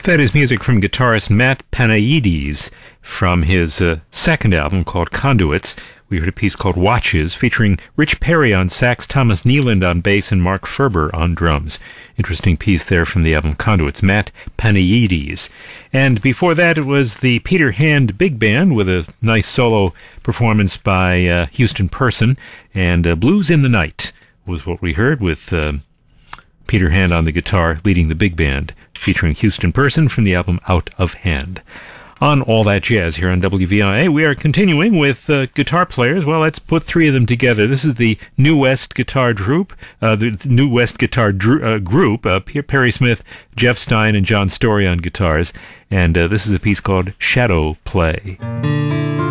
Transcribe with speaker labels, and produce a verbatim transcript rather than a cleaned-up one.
Speaker 1: That is music from guitarist Matt Panaides from his uh, second album called Conduits. We heard a piece called Watches featuring Rich Perry on sax, Thomas Nealand on bass, and Mark Ferber on drums. Interesting piece there from the album Conduits, Matt Panaides. And before that, it was the Peter Hand Big Band with a nice solo performance by uh, Houston Person, and uh, Blues in the Night was what we heard with uh, Peter Hand on the guitar leading the big band, featuring Houston Person from the album Out of Hand. On All That Jazz here on W V I A, we are continuing with uh, guitar players. Well, let's put three of them together. This is the New West Guitar Group, uh, the New West Guitar Dru- uh, Group, uh, Perry Smith, Jeff Stein, and John Story on guitars. And uh, this is a piece called Shadow Play.